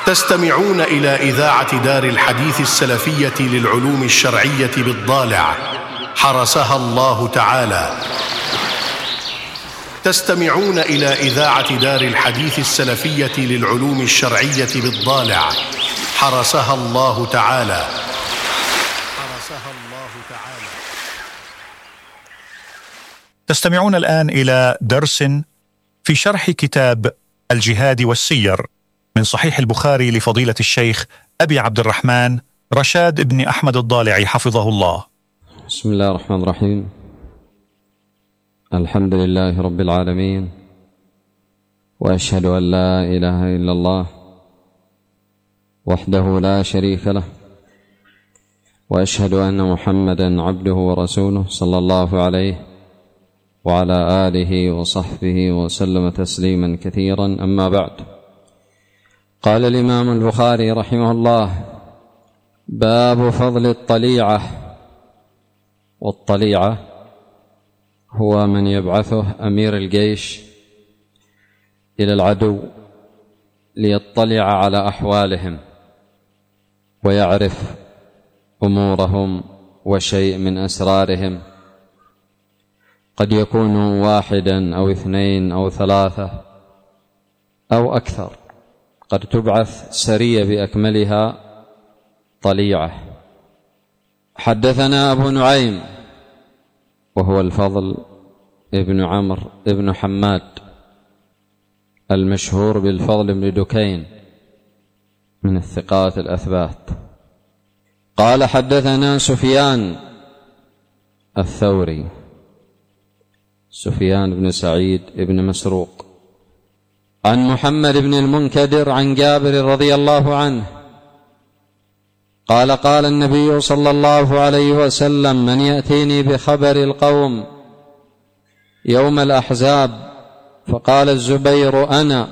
تستمعون إلى إذاعة دار الحديث السلفية للعلوم الشرعية بالضالع حرسها الله تعالى. تستمعون إلى إذاعة دار الحديث السلفية للعلوم الشرعية بالضالع حرسها الله تعالى. تستمعون الآن إلى درس في شرح كتاب الجهاد والسير من صحيح البخاري لفضيلة الشيخ أبي عبد الرحمن رشاد بن أحمد الضالعي حفظه الله. بسم الله الرحمن الرحيم. الحمد لله رب العالمين، وأشهد أن لا إله إلا الله وحده لا شريك له، وأشهد أن محمدا عبده ورسوله صلى الله عليه وعلى آله وصحبه وسلم تسليما كثيرا. أما بعد، قال الإمام البخاري رحمه الله: باب فضل الطليعة. والطليعة هو من يبعثه أمير الجيش إلى العدو ليطلع على أحوالهم ويعرف أمورهم وشيء من أسرارهم. قد يكون واحدا أو اثنين أو ثلاثة أو أكثر، قد تبعث سرية بأكملها طليعة. حدثنا أبو نعيم وهو الفضل ابن عمرو ابن حماد المشهور بالفضل بن دكين من الثقات الأثبات. قال: حدثنا سفيان الثوري، سفيان بن سعيد بن مسروق، عن محمد بن المنكدر عن جابر رضي الله عنه قال: قال النبي صلى الله عليه وسلم: من يأتيني بخبر القوم يوم الأحزاب؟ فقال الزبير: أنا.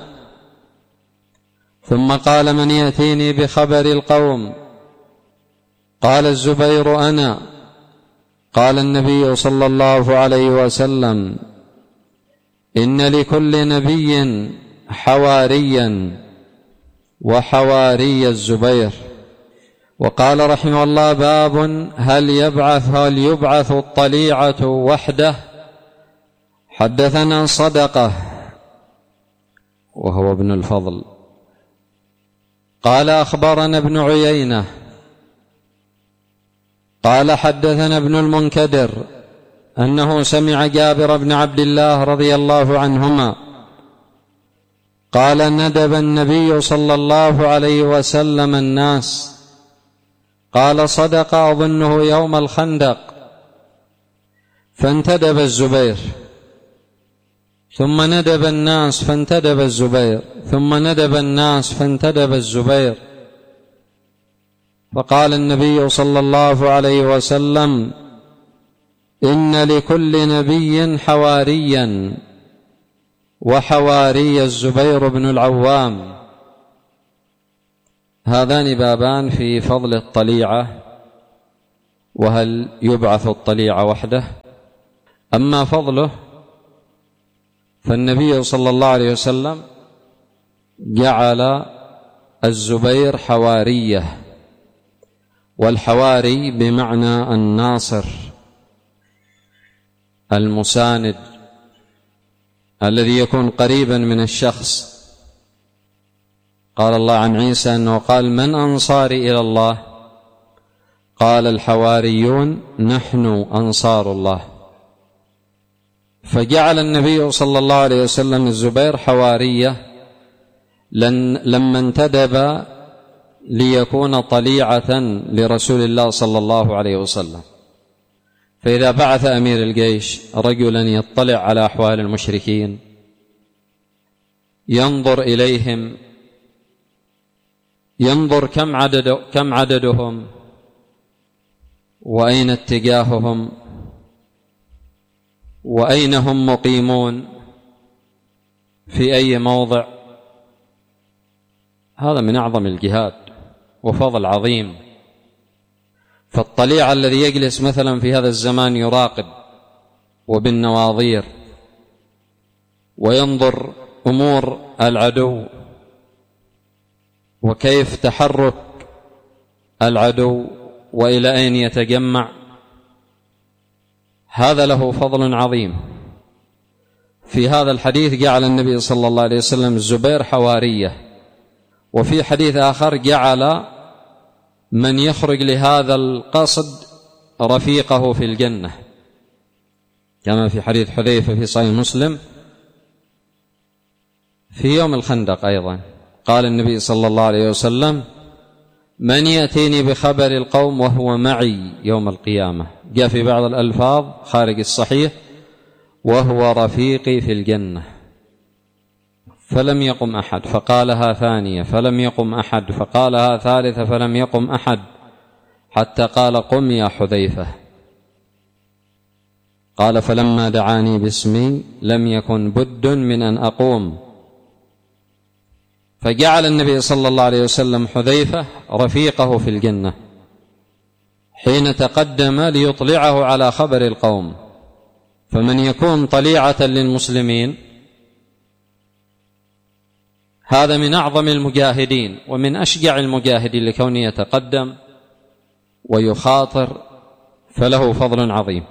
ثم قال: من يأتيني بخبر القوم؟ قال الزبير: أنا. قال النبي صلى الله عليه وسلم: إن لكل نبي حواريا وحواري الزبير. وقال رحمه الله: باب هل يبعث الطليعة وحده؟ حدثنا صدقة وهو ابن الفضل قال: أخبرنا ابن عيينة قال: حدثنا ابن المنكدر أنه سمع جابر بن عبد الله رضي الله عنهما قال: ندب النبي صلى الله عليه وسلم الناس. قال: صدق أظنه يوم الخندق. فانتدب الزبير، ثم ندب الناس فانتدب الزبير، ثم ندب الناس فانتدب الزبير. فقال النبي صلى الله عليه وسلم: إن لكل نبي حواريا وحواري الزبير بن العوام. هذان بابان في فضل الطليعة وهل يبعث الطليعة وحده. أما فضله فالنبي صلى الله عليه وسلم جعل الزبير حواريه، والحواري بمعنى الناصر المساند الذي يكون قريبا من الشخص. قال الله عن عيسى أنه قال: من أنصاري إلى الله؟ قال الحواريون نحن أنصار الله. فجعل النبي صلى الله عليه وسلم الزبير حوارية لما انتدب ليكون طليعة لرسول الله صلى الله عليه وسلم. فإذا بعث أمير الجيش رجلا يطلع على أحوال المشركين، ينظر إليهم، ينظر كم عددهم وأين اتجاههم وأين هم مقيمون في أي موضع، هذا من أعظم الجهاد وفضل عظيم. فالطليع الذي يجلس مثلا في هذا الزمان يراقب وبالنواظير وينظر أمور العدو وكيف تحرك العدو وإلى أين يتجمع، هذا له فضل عظيم. في هذا الحديث جعل النبي صلى الله عليه وسلم الزبير حوارية، وفي حديث آخر جعل من يخرج لهذا القصد رفيقه في الجنة، كما في حديث حذيفة في صحيح مسلم في يوم الخندق أيضا قال النبي صلى الله عليه وسلم: من يأتيني بخبر القوم وهو معي يوم القيامة. جاء في بعض الألفاظ خارج الصحيح: وهو رفيقي في الجنة. فلم يقم أحد، فقالها ثانية فلم يقم أحد، فقالها ثالثة فلم يقم أحد، حتى قال: قم يا حذيفة. قال: فلما دعاني باسمي لم يكن بد من أن أقوم. فجعل النبي صلى الله عليه وسلم حذيفة رفيقه في الجنة حين تقدم ليطلعه على خبر القوم. فمن يكون طليعة للمسلمين هذا من أعظم المجاهدين ومن أشجع المجاهدين لكونه يتقدم ويخاطر، فله فضل عظيم.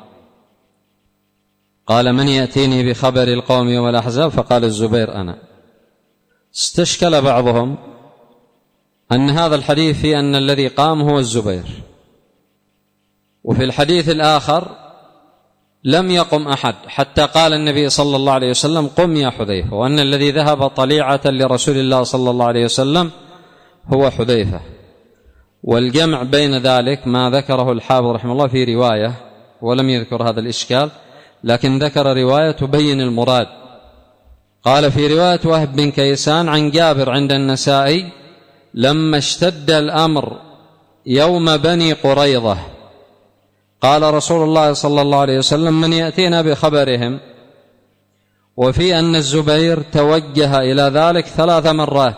قال: من يأتيني بخبر القوم يوم الأحزاب؟ فقال الزبير: أنا. استشكل بعضهم أن هذا الحديث في أن الذي قام هو الزبير، وفي الحديث الآخر لم يقم أحد حتى قال النبي صلى الله عليه وسلم: قم يا حذيفة، وأن الذي ذهب طليعة لرسول الله صلى الله عليه وسلم هو حذيفة. والجمع بين ذلك ما ذكره الحافظ رحمه الله في رواية، ولم يذكر هذا الإشكال، لكن ذكر رواية تبين المراد. قال في رواية وهب بن كيسان عن جابر عند النسائي: لما اشتد الأمر يوم بني قريظة قال رسول الله صلى الله عليه وسلم: من يأتينا بخبرهم؟ وفي أن الزبير توجه إلى ذلك 3 مرات.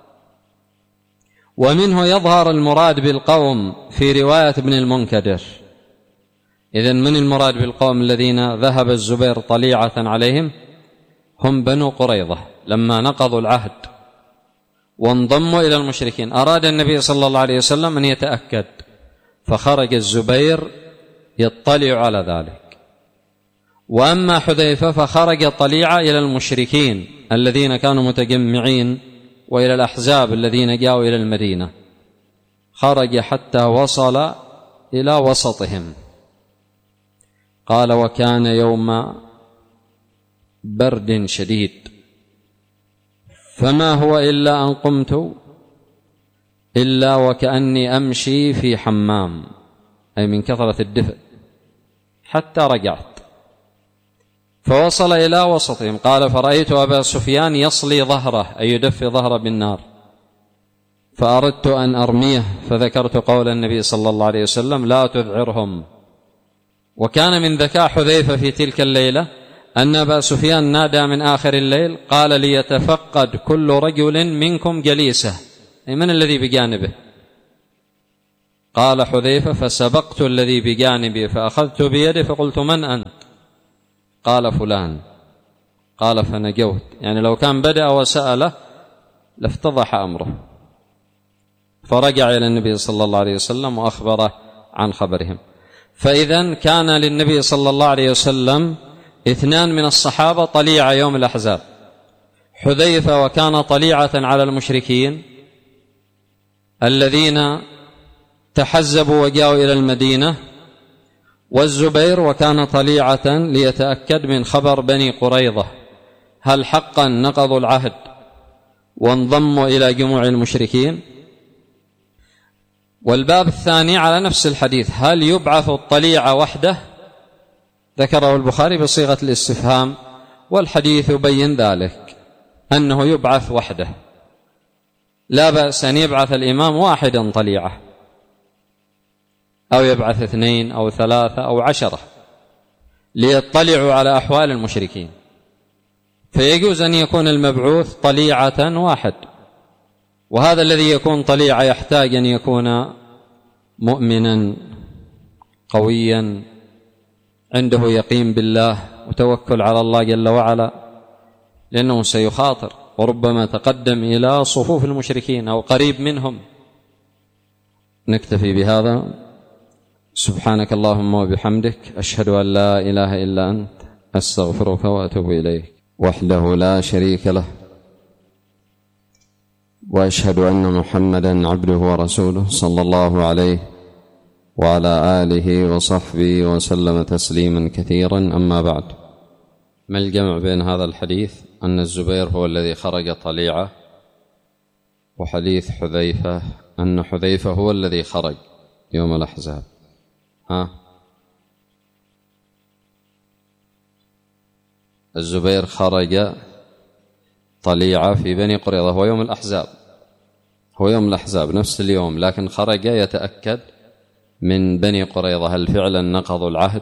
ومنه يظهر المراد بالقوم في رواية ابن المنكدر. إذن من المراد بالقوم الذين ذهب الزبير طليعة عليهم؟ هم بنو قريظة لما نقضوا العهد وانضموا إلى المشركين. أراد النبي صلى الله عليه وسلم أن يتأكد، فخرج الزبير يطلع على ذلك. وأما حذيفة فخرج طليعة إلى المشركين الذين كانوا متجمعين وإلى الأحزاب الذين جاءوا إلى المدينة، خرج حتى وصل إلى وسطهم. قال: وكان يوم برد شديد، فما هو إلا أن قمت إلا وكأني أمشي في حمام، أي من كثرة الدفء، حتى رجعت فوصل إلى وسطهم. قال: فرأيت أبا سفيان يصلي ظهره، أي يدفي ظهره بالنار، فأردت أن أرميه، فذكرت قول النبي صلى الله عليه وسلم: لا تذعرهم. وكان من ذكاء حذيفة في تلك الليلة أن أبا سفيان نادى من آخر الليل قال: ليتفقد كل رجل منكم جليسه، أي من الذي بجانبه؟ قال حذيفة: فسبقت الذي بجانبي فأخذت بيده فقلت: من أنت؟ قال: فلان. قال: فنجوت. يعني لو كان بدأ وسأله لافتضح أمره. فرجع إلى النبي صلى الله عليه وسلم وأخبره عن خبرهم. فإذن كان للنبي صلى الله عليه وسلم 2 من الصحابة طليعة يوم الأحزاب: حذيفة وكان طليعة على المشركين الذين تحزبوا وجاءوا إلى المدينة، والزبير وكان طليعة ليتأكد من خبر بني قريظة هل حقا نقضوا العهد وانضموا إلى جموع المشركين. والباب الثاني على نفس الحديث: هل يبعث الطليعة وحده؟ ذكره البخاري بصيغة الاستفهام، والحديث يبين ذلك أنه يبعث وحده، لا بأس أن يبعث الإمام واحدا طليعة، أو يبعث 2 أو 3 أو 10 ليطلعوا على أحوال المشركين. فيجوز أن يكون المبعوث طليعة واحد، وهذا الذي يكون طليعة يحتاج أن يكون مؤمنا قويا عنده يقين بالله وتوكل على الله جل وعلا، لأنه سيخاطر وربما تقدم إلى صفوف المشركين أو قريب منهم. نكتفي بهذا. سبحانك اللهم وبحمدك، أشهد أن لا إله إلا أنت، أستغفرك وأتوب إليك وحده لا شريك له، وأشهد أن محمدا عبده ورسوله صلى الله عليه وعلى آله وصحبه وسلم تسليما كثيرا. أما بعد، ما الجمع بين هذا الحديث أن الزبير هو الذي خرج طليعة، وحديث حذيفة أن حذيفة هو الذي خرج يوم الأحزاب؟ الزبير خرج طليعة في بني قريظة، هو يوم الأحزاب، هو يوم الأحزاب نفس اليوم، لكن خرج يتأكد من بني قريظة هل فعلا نقضوا العهد.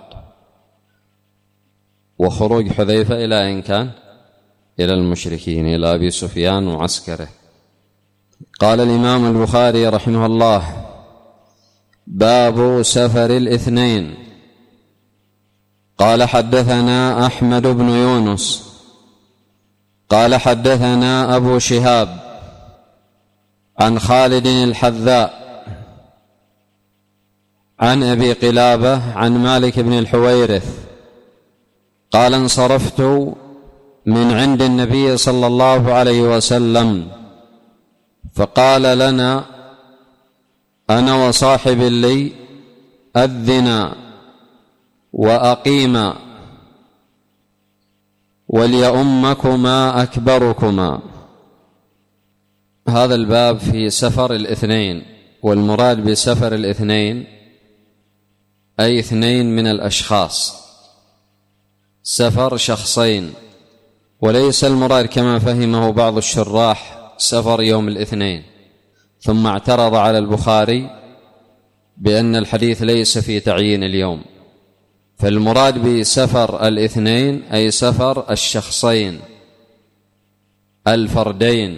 وخروج حذيفة إلى أين كان؟ إلى المشركين، إلى أبي سفيان وعسكره. قال الإمام البخاري رحمه الله: باب سفر الاثنين. قال حدثنا أحمد بن يونس قال حدثنا أبو شهاب عن خالد الحذاء عن أبي قلابة عن مالك بن الحويرث قال: انصرفت من عند النبي صلى الله عليه وسلم، فقال لنا أنا وصاحب لي: أذنا وأقيما وليؤمكما أكبركما. هذا الباب في سفر الاثنين، والمراد بسفر الاثنين أي اثنين من الأشخاص، سفر شخصين، وليس المراد كما فهمه بعض الشراح سفر يوم الاثنين. ثم اعترض على البخاري بأن الحديث ليس في تعيين اليوم، فالمراد بسفر الاثنين أي سفر الشخصين الفردين.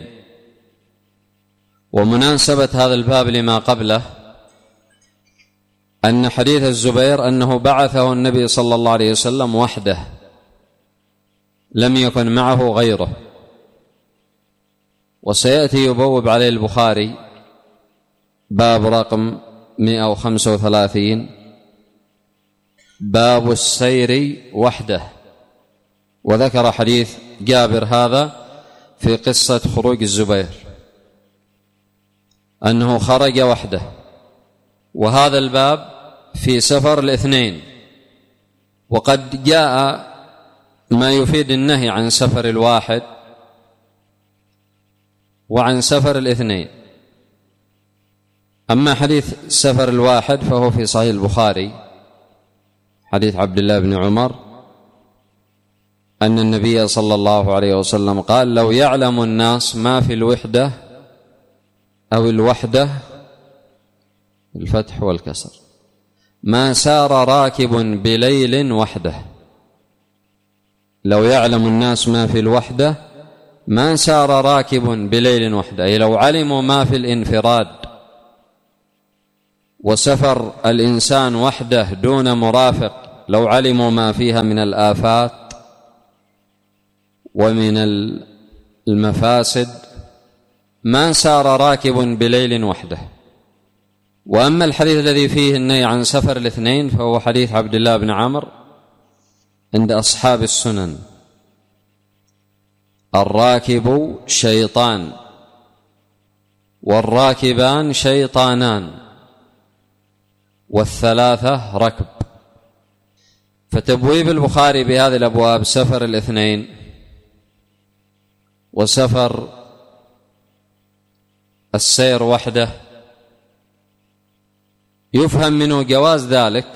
ومناسبة هذا الباب لما قبله أن حديث الزبير أنه بعثه النبي صلى الله عليه وسلم وحده، لم يكن معه غيره. وسيأتي يبوب عليه البخاري باب رقم 135 باب السير وحده، وذكر حديث جابر هذا في قصة خروج الزبير أنه خرج وحده. وهذا الباب في سفر الاثنين، وقد جاء ما يفيد النهي عن سفر الواحد وعن سفر الاثنين. أما حديث سفر الواحد فهو في صحيح البخاري، حديث عبد الله بن عمر أن النبي صلى الله عليه وسلم قال: لو يعلم الناس ما في الوحدة أو الوحدة، الفتح والكسر، ما سار راكب بليل وحده. لو يعلم الناس ما في الوحدة ما سار راكب بليل وحده، أي لو علموا ما في الانفراد وسفر الإنسان وحده دون مرافق، لو علموا ما فيها من الآفات ومن المفاسد ما سار راكب بليل وحده. وأما الحديث الذي فيه النهي عن سفر الاثنين فهو حديث عبد الله بن عمرو عند أصحاب السنن: الراكب شيطان والراكبان شيطانان والثلاثة ركب. فتبويب البخاري بهذه الأبواب سفر الاثنين وسفر السير وحده يفهم منه جواز ذلك،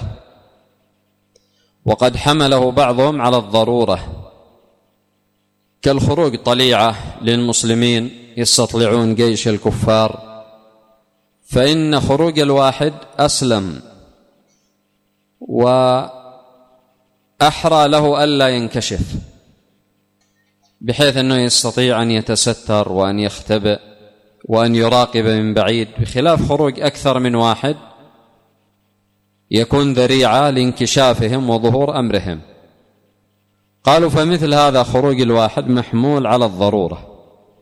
وقد حمله بعضهم على الضرورة، كالخروج طليعة للمسلمين يستطلعون جيش الكفار، فإن خروج الواحد أسلم وأحرى له ألا ينكشف، بحيث أنه يستطيع أن يتستر وأن يختبئ وأن يراقب من بعيد، بخلاف خروج أكثر من واحد يكون ذريعة لانكشافهم وظهور أمرهم. قالوا فمثل هذا خروج الواحد محمول على الضرورة،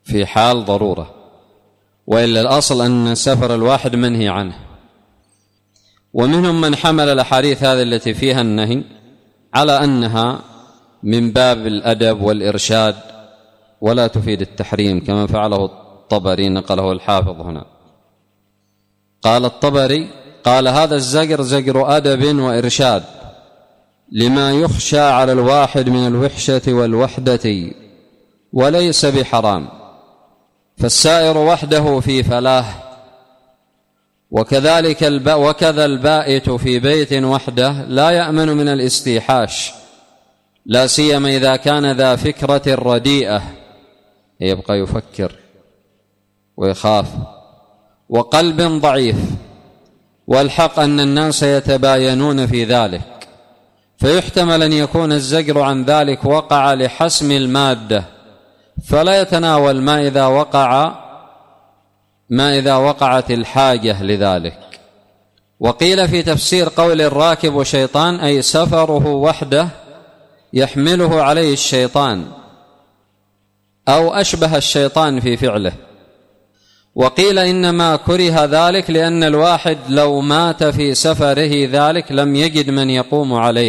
في حال ضرورة، وإلا الأصل أن سفر الواحد منهي عنه. ومنهم من حمل الأحاديث هذه التي فيها النهي على أنها من باب الأدب والإرشاد ولا تفيد التحريم، كما فعله الطبري نقله الحافظ هنا. قال الطبري: قال هذا الزجر زجر أدب وإرشاد لما يخشى على الواحد من الوحشة والوحدة، وليس بحرام، فالسائر وحده في فلاه، وكذا البائت في بيت وحده لا يأمن من الاستيحاش، لا سيما إذا كان ذا فكرة رديئة، يبقى يفكر ويخاف، وقلب ضعيف، والحق أن الناس يتباينون في ذلك، فيحتمل أن يكون الزجر عن ذلك وقع لحسم المادة، فلا يتناول ما إذا وقعت الحاجة لذلك. وقيل في تفسير قول الراكب شيطان أي سفره وحده يحمله عليه الشيطان، أو أشبه الشيطان في فعله. وقيل إنما كره ذلك لأن الواحد لو مات في سفره ذلك لم يجد من يقوم عليه،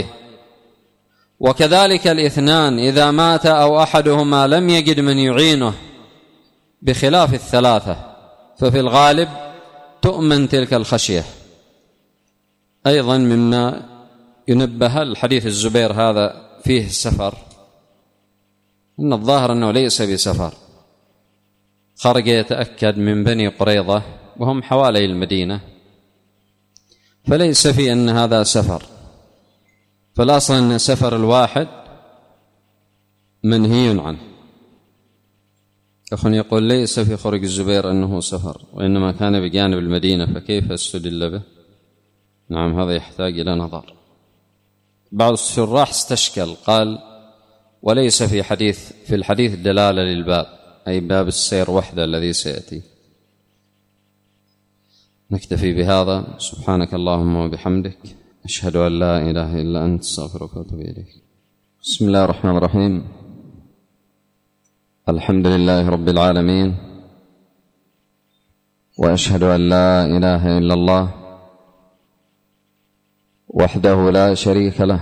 وكذلك الاثنان إذا مات أو أحدهما لم يجد من يعينه، بخلاف الثلاثة، ففي الغالب تؤمن تلك الخشية. أيضا مما ينبه الحديث الزبير هذا فيه السفر، إن الظاهر أنه ليس بسفر، خرج يتأكد من بني قريظة وهم حوالي المدينة، فليس في أن هذا سفر، فالأصل أن سفر الواحد منهي عنه. أخونا يقول ليس في خروج الزبير أنه سفر، وإنما كان بجانب المدينة، فكيف استدل به؟ نعم، هذا يحتاج إلى نظر. بعض الشراح استشكل، قال: وليس في الحديث دلالة للباب، أي باب السير وحده الذي سيأتي. نكتفي بهذا. سبحانك اللهم وبحمدك، أشهد أن لا إله إلا أنت، استغفرك وأتوب إليك. بسم الله الرحمن الرحيم. الحمد لله رب العالمين، وأشهد أن لا إله إلا الله وحده لا شريك له،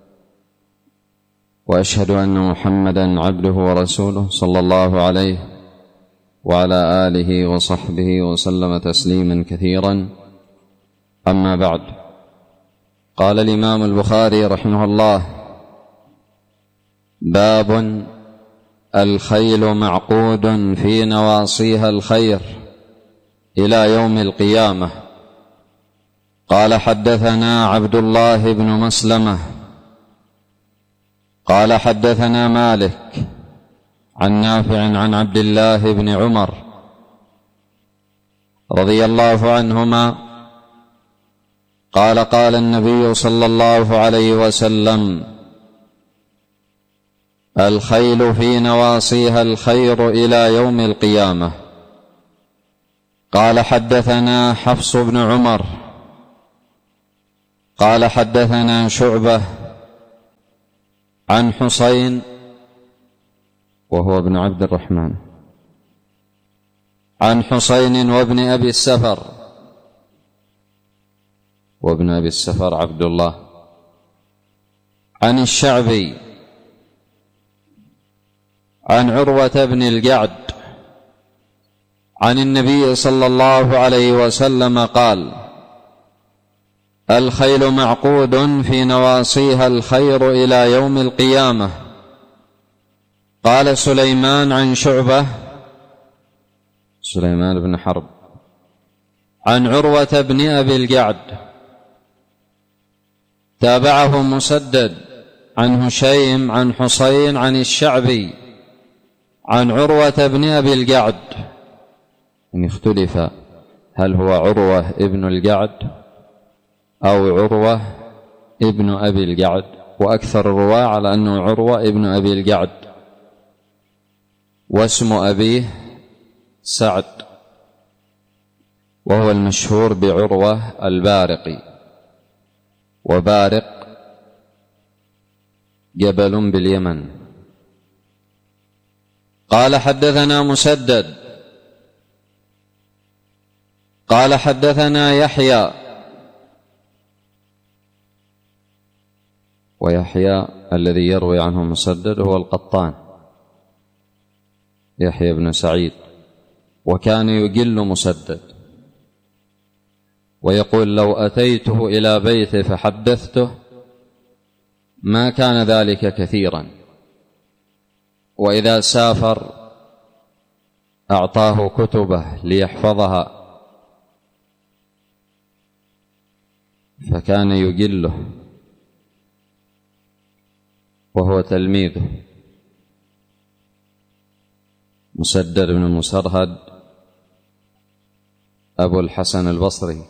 وأشهد أن محمدًا عبده ورسوله صلى الله عليه وعلى آله وصحبه وسلم تسليما كثيرا. أما بعد، قال الإمام البخاري رحمه الله: باب الخيل معقود في نواصيها الخير إلى يوم القيامة. قال: حدثنا عبد الله بن مسلمة قال: حدثنا مالك عن نافع عن عبد الله بن عمر رضي الله عنهما قال: قال النبي صلى الله عليه وسلم: الخيل في نواصيها الخير إلى يوم القيامة. قال: حدثنا حفص بن عمر قال: حدثنا شعبة عن حسين وهو ابن عبد الرحمن عن حسين وابن أبي السفر، وابن أبي السفر عبد الله، عن الشعبي عن عروة بن الجعد عن النبي صلى الله عليه وسلم قال: الخيل معقود في نواصيها الخير إلى يوم القيامة. قال سليمان عن شعبة، سليمان بن حرب، عن عروة بن أبي الجعد، تابعه مسدد عن هشيم عن حسين عن الشعبي عن عروة بن أبي الجعد. إن اختلف هل هو عروة ابن الجعد أو عروة ابن أبي الجعد، وأكثر الرواة على أنه عروة ابن أبي الجعد، واسم أبيه سعد، وهو المشهور بعروة البارقي، وبارق جبل باليمن. قال حدثنا مسدد قال حدثنا يحيى، ويحيى الذي يروي عنه مسدد هو القطان يحيى بن سعيد، وكان يجل مسدد ويقول: لو أتيته إلى بيته فحدثته ما كان ذلك كثيرا، وإذا سافر أعطاه كتبه ليحفظها فكان يجله وهو تلميذه. مسدد بن مسرهد أبو الحسن البصري.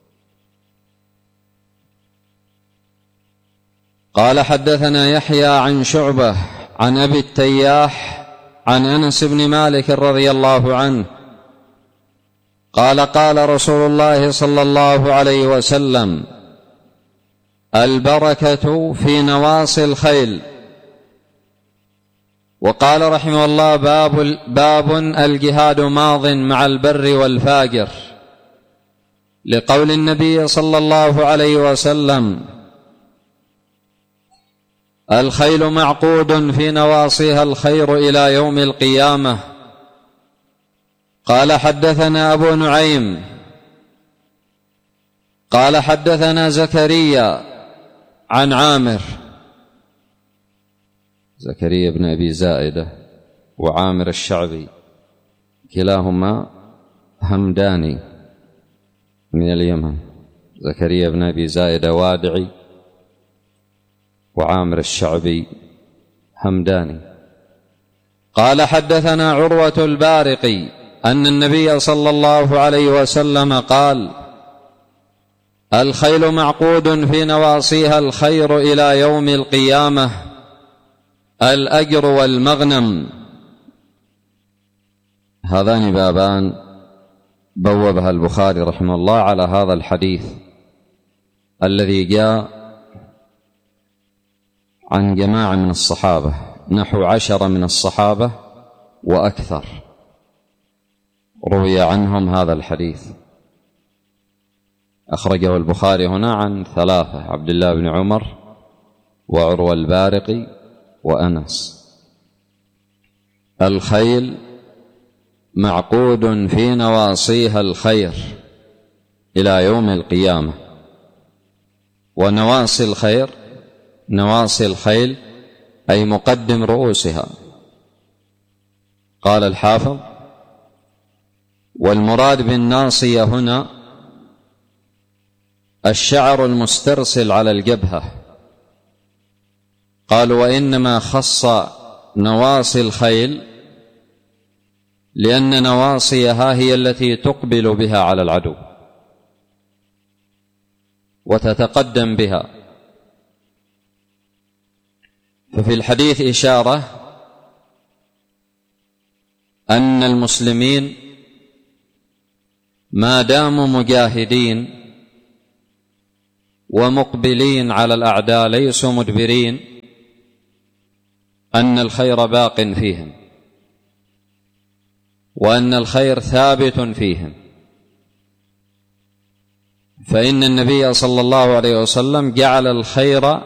قال حدثنا يحيى عن شعبة عن أبي التياح عن أنس بن مالك رضي الله عنه قال: قال رسول الله صلى الله عليه وسلم: البركة في نواصي الخيل. وقال رحمه الله: باب الجهاد ماض مع البر والفاجر، لقول النبي صلى الله عليه وسلم: الخيل معقود في نواصيها الخير إلى يوم القيامة. قال حدثنا أبو نعيم قال حدثنا زكريا عن عامر، زكريا بن أبي زائدة وعامر الشعبي كلاهما همداني من اليمن، زكريا بن أبي زائدة وادعي وعامر الشعبي همداني. قال حدثنا عروة البارقي أن النبي صلى الله عليه وسلم قال: الخيل معقود في نواصيها الخير إلى يوم القيامة، الأجر والمغنم. هذان بابان بوبها البخاري رحمه الله على هذا الحديث الذي جاء عن جماعة من الصحابة، نحو 10 من الصحابة وأكثر روي عنهم هذا الحديث. أخرجه البخاري هنا عن 3، عبد الله بن عمر وعروة البارقي وأنس. الخيل معقود في نواصيها الخير إلى يوم القيامة. ونواصي الخير، نواصي الخيل أي مقدم رؤوسها. قال الحافظ: والمراد بالناصية هنا الشعر المسترسل على الجبهة. قالوا: وإنما خص نواصي الخيل لأن نواصيها هي التي تقبل بها على العدو وتتقدم بها. ففي الحديث إشارة أن المسلمين ما داموا مجاهدين ومقبلين على الأعداء ليسوا مدبرين، أن الخير باق فيهم وأن الخير ثابت فيهم. فإن النبي صلى الله عليه وسلم جعل الخير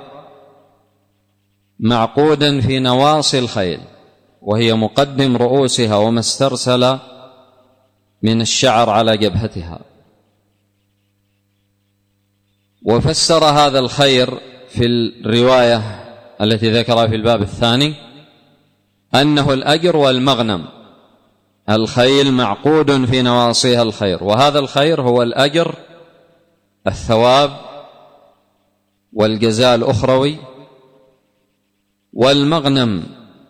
معقودا في نواصي الخيل، وهي مقدم رؤوسها وما استرسل من الشعر على جبهتها. وفسر هذا الخير في الرواية التي ذكرها في الباب الثاني أنه الأجر والمغنم. الخيل معقود في نواصيها الخير، وهذا الخير هو الأجر، الثواب والجزاء الأخروي، والمغنم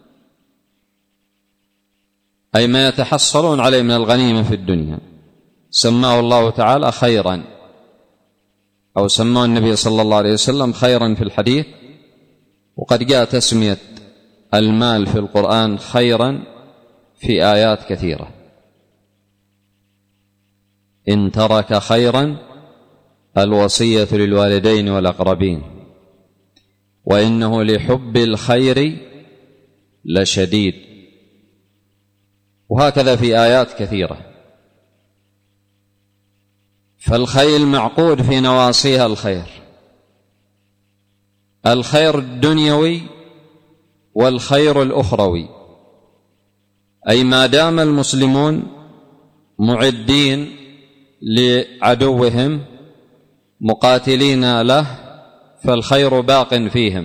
أي ما يتحصلون عليه من الغنيمة في الدنيا. سماه الله تعالى خيرا، أو سماه النبي صلى الله عليه وسلم خيرا في الحديث. وقد جاء تسمية المال في القرآن خيرا في آيات كثيرة. إن ترك خيرا الوصية للوالدين والأقربين، وإنه لحب الخير لشديد. وهكذا في آيات كثيرة. فالخيل معقود في نواصيها الخير الدنيوي والخير الأخروي، أي ما دام المسلمون معدين لعدوهم مقاتلين له فالخير باق فيهم،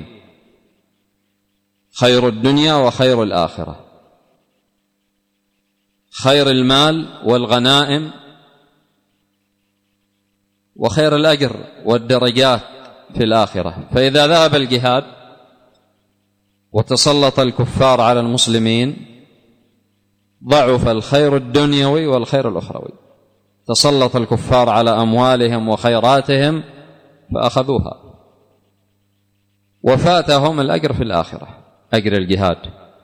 خير الدنيا وخير الآخرة، خير المال والغنائم وخير الأجر والدرجات في الآخرة. فإذا ذهب الجهاد وتسلط الكفار على المسلمين ضعف الخير الدنيوي والخير الأخروي، تسلط الكفار على أموالهم وخيراتهم فأخذوها وفاتهم الأجر في الآخرة، أجر الجهاد.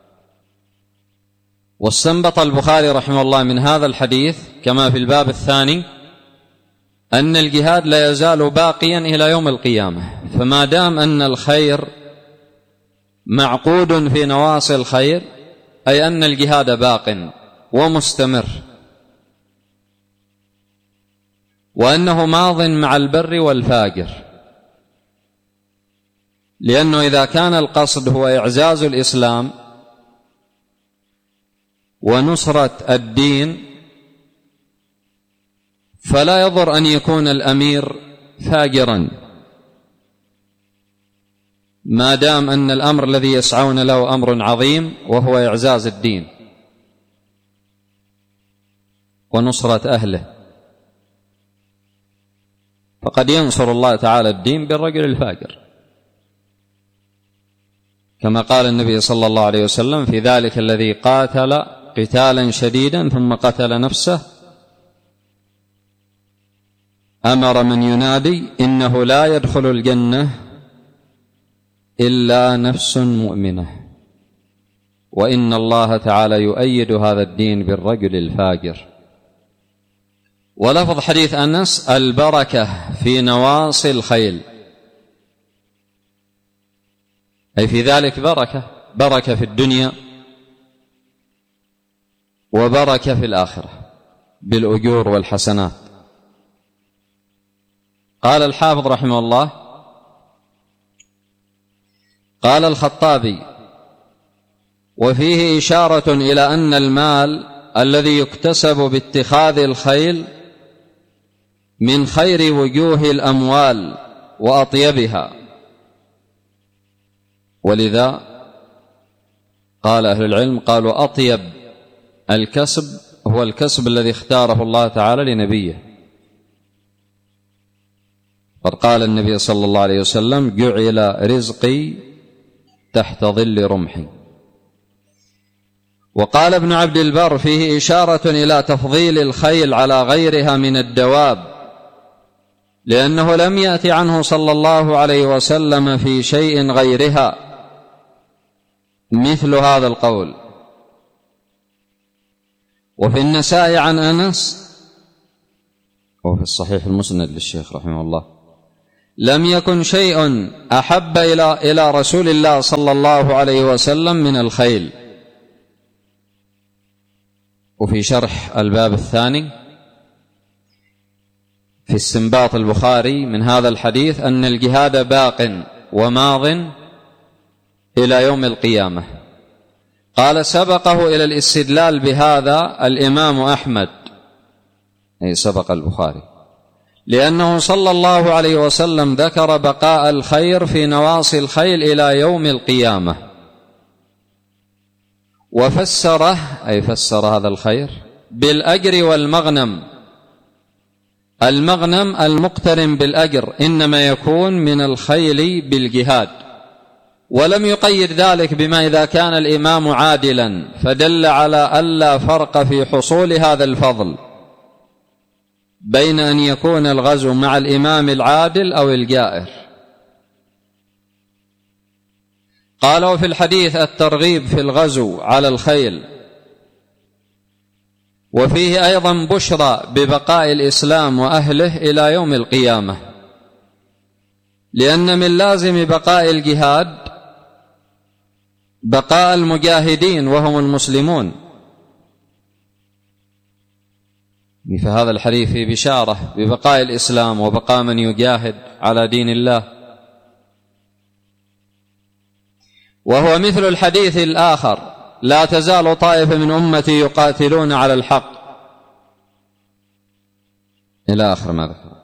واستنبط البخاري رحمه الله من هذا الحديث كما في الباب الثاني أن الجهاد لا يزال باقيا إلى يوم القيامة، فما دام أن الخير معقود في نواصي الخير أي أن الجهاد باق ومستمر، وأنه ماض مع البر والفاجر، لأنه إذا كان القصد هو إعزاز الإسلام ونصرة الدين فلا يضر أن يكون الأمير فاجرا ما دام أن الأمر الذي يسعون له أمر عظيم وهو إعزاز الدين ونصرة أهله. فقد ينصر الله تعالى الدين بالرجل الفاجر، كما قال النبي صلى الله عليه وسلم في ذلك الذي قاتل قتالا شديدا ثم قتل نفسه أمر من ينادي إنه لا يدخل الجنة إلا نفس مؤمنة، وإن الله تعالى يؤيد هذا الدين بالرجل الفاجر. ولفظ حديث أنس البركة في نواصي الخيل، أي في ذلك بركة في الدنيا وبركة في الآخرة بالأجور والحسنات. قال الحافظ رحمه الله قال الخطابي وفيه إشارة إلى أن المال الذي يكتسب باتخاذ الخيل من خير وجوه الأموال وأطيبها، ولذا قال أهل العلم قالوا أطيب الكسب هو الكسب الذي اختاره الله تعالى لنبيه، قد قال النبي صلى الله عليه وسلم جعل رزقي تحت ظل رمحي. وقال ابن عبد البر فيه إشارة إلى تفضيل الخيل على غيرها من الدواب، لأنه لم يأتي عنه صلى الله عليه وسلم في شيء غيرها مثل هذا القول. وفي النساء عن أنس وفي الصحيح المسند للشيخ رحمه الله لم يكن شيء أحب إلى رسول الله صلى الله عليه وسلم من الخيل. وفي شرح الباب الثاني في استنباط البخاري من هذا الحديث أن الجهاد باق وماض إلى يوم القيامة. قال سبقه إلى الاستدلال بهذا الإمام أحمد، أي سبق البخاري، لأنه صلى الله عليه وسلم ذكر بقاء الخير في نواصي الخيل إلى يوم القيامة، وفسره أي فسر هذا الخير بالأجر والمغنم. المغنم المقترن بالأجر إنما يكون من الخيل بالجهاد، ولم يقيد ذلك بما إذا كان الإمام عادلا، فدل على ألا فرق في حصول هذا الفضل بين أن يكون الغزو مع الإمام العادل أو الجائر. قالوا في الحديث الترغيب في الغزو على الخيل، وفيه أيضا بشرى ببقاء الإسلام وأهله إلى يوم القيامة، لأن من لازم بقاء الجهاد بقاء المجاهدين وهم المسلمون، فهذا الحديث في بشارة ببقاء الإسلام وبقاء من يجاهد على دين الله. وهو مثل الحديث الآخر: لا تزال طائفة من أمتي يقاتلون على الحق، إلى آخر ما ذكر.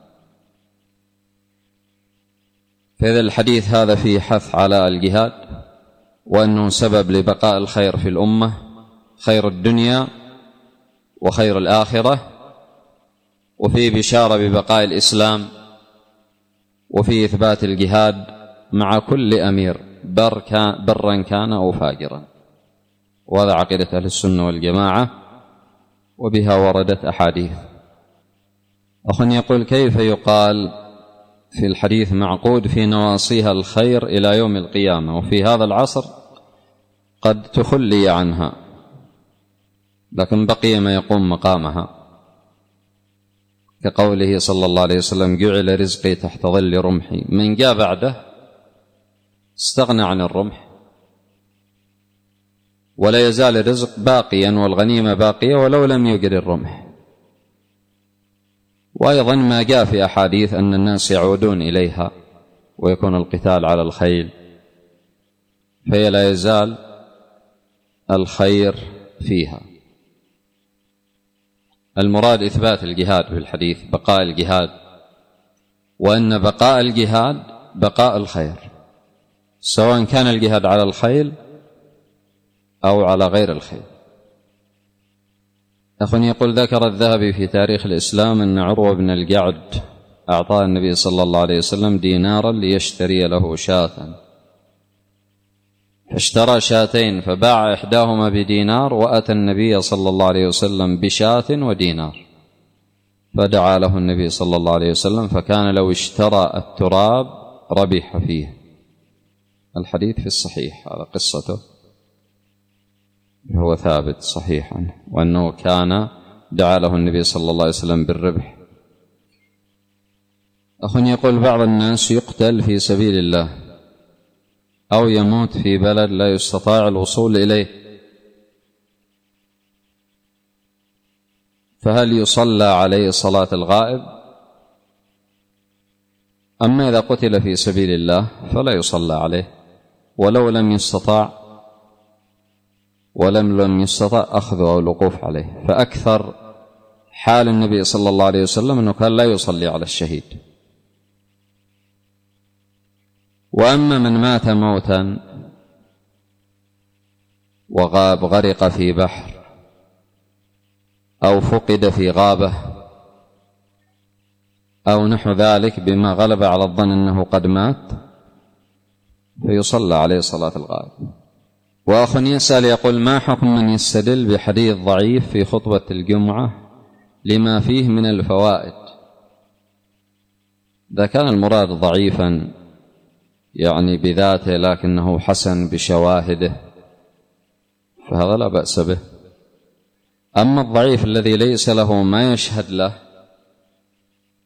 فإذا الحديث هذا فيه حث على الجهاد، وأنه سبب لبقاء الخير في الأمة، خير الدنيا وخير الآخرة، وفيه بشارة ببقاء الإسلام، وفيه إثبات الجهاد مع كل أمير برا كان أو فاجرا. وهذا عقيدة أهل السنة والجماعة، وبها وردت أحاديث. أخ يقول: كيف يقال في الحديث معقود في نواصيها الخير إلى يوم القيامة، وفي هذا العصر قد تخلي عنها لكن بقي ما يقوم مقامها، كقوله صلى الله عليه وسلم: جعل رزقي تحت ظل رمحي. من جاء بعده استغنى عن الرمح، ولا يزال الرزق باقيا والغنيمة باقية ولو لم يجر الرمح. وأيضا ما جاء في أحاديث أن الناس يعودون إليها ويكون القتال على الخيل، فهي لا يزال الخير فيها. المراد إثبات الجهاد في الحديث، بقاء الجهاد، وأن بقاء الجهاد بقاء الخير، سواء كان الجهاد على الخيل أو على غير الخيل. أخ يقول: ذكر الذهبي في تاريخ الإسلام أن عروة بن الجعد أعطاه النبي صلى الله عليه وسلم دينارا ليشتري له شاة، فاشترى شاتين فباع إحداهما بدينار، وأتى النبي صلى الله عليه وسلم بشاة ودينار، فدعا له النبي صلى الله عليه وسلم، فكان لو اشترى التراب ربح فيه. الحديث في الصحيح، هذا قصته هو ثابت صحيحا، وأنه كان دعا له النبي صلى الله عليه وسلم بالربح. أخ يقول: بعض الناس يقتل في سبيل الله أو يموت في بلد لا يستطاع الوصول إليه، فهل يصلى عليه صلاة الغائب؟ أما إذا قتل في سبيل الله فلا يصلى عليه، ولو لم يستطاع أخذه أو الوقوف عليه. فأكثر حال النبي صلى الله عليه وسلم أنه كان لا يصلي على الشهيد. وأما من مات موتا وغاب، غرق في بحر أو فقد في غابة أو نحو ذلك بما غلب على الظن أنه قد مات، فيصلى عليه صلاة الغائب. وأخ يسأل يقول: ما حكم من يستدل بحديث ضعيف في خطبة الجمعة لما فيه من الفوائد؟ إذا كان المراد ضعيفا يعني بذاته لكنه حسن بشواهده فهذا لا بأس به. أما الضعيف الذي ليس له ما يشهد له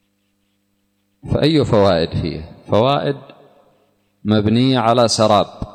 فأي فوائد فيه؟ فوائد مبنية على سراب،